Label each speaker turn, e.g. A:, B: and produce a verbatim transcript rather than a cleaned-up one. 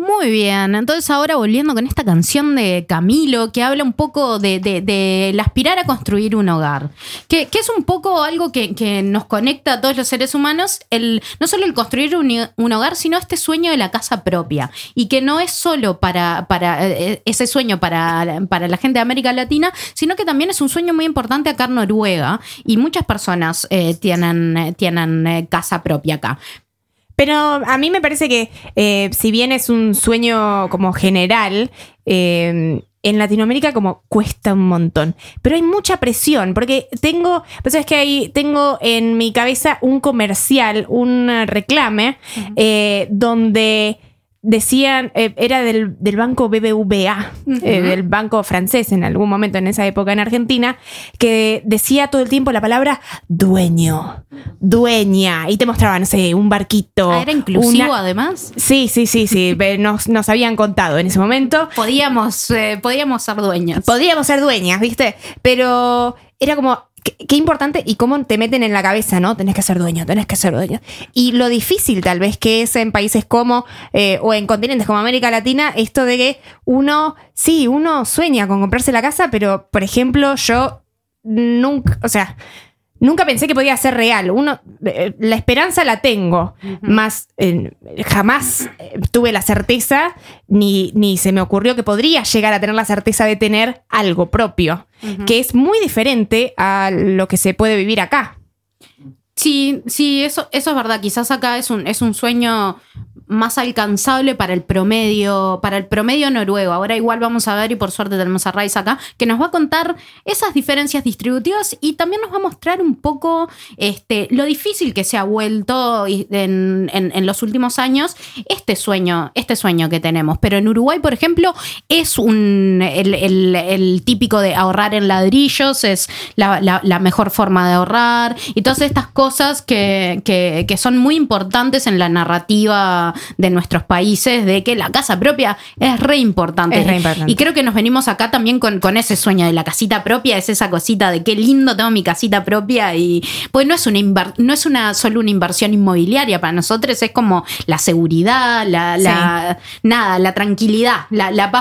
A: Muy bien, entonces ahora volviendo con esta canción de Camilo que habla un poco de, de, de el aspirar a construir un hogar, que, que es un poco algo que, que nos conecta a todos los seres humanos, el, no solo el construir un, un hogar, sino este sueño de la casa propia, y que no es solo para, para ese sueño para, para la gente de América Latina, sino que también es un sueño muy importante acá en Noruega, y muchas personas eh, tienen, tienen eh, casa propia acá.
B: Pero a mí me parece que eh, si bien es un sueño como general, eh, en Latinoamérica como cuesta un montón. Pero hay mucha presión, porque tengo, pues es que ahí tengo en mi cabeza un comercial, un reclame, uh-huh. eh, donde decían, eh, era del, del banco B B V A, uh-huh. eh, del banco francés en algún momento en esa época en Argentina, que decía todo el tiempo la palabra dueño, dueña, y te mostraba, no sé, un barquito.
A: Ah, ¿era inclusivo
B: una...
A: además?
B: Sí, sí, sí, sí, nos, nos habían contado en ese momento.
A: Podíamos, eh, podíamos ser dueñas.
B: Podíamos ser dueñas, ¿viste? Pero era como... Qué, qué importante y cómo te meten en la cabeza, ¿no? Tenés que ser dueño, tenés que ser dueño. Y lo difícil tal vez que es en países como, eh, o en continentes como América Latina, esto de que uno, sí, uno sueña con comprarse la casa, pero, por ejemplo, yo nunca, o sea... Nunca pensé que podía ser real. Uno, eh, la esperanza la tengo, uh-huh. más eh, jamás eh, tuve la certeza, ni, ni se me ocurrió que podría llegar a tener la certeza de tener algo propio, uh-huh. que es muy diferente a lo que se puede vivir acá.
A: Sí, sí, eso, eso es verdad. Quizás acá es un, es un sueño más alcanzable para el promedio, para el promedio noruego. Ahora igual vamos a ver, y por suerte tenemos a Raiza acá, que nos va a contar esas diferencias distributivas y también nos va a mostrar un poco este, lo difícil que se ha vuelto en, en, en los últimos años este sueño, este sueño que tenemos. Pero en Uruguay, por ejemplo, es un el, el, el típico de ahorrar en ladrillos, es la, la, la mejor forma de ahorrar, y todas estas cosas que, que, que son muy importantes en la narrativa de nuestros países, de que la casa propia es re importante.
B: Es re importante.
A: Y creo que nos venimos acá también con, con ese sueño de la casita propia, es esa cosita de qué lindo tengo mi casita propia, y pues no es una inver- no es una solo una inversión inmobiliaria para nosotros, es como la seguridad, la, la sí. nada, la tranquilidad, la, la paz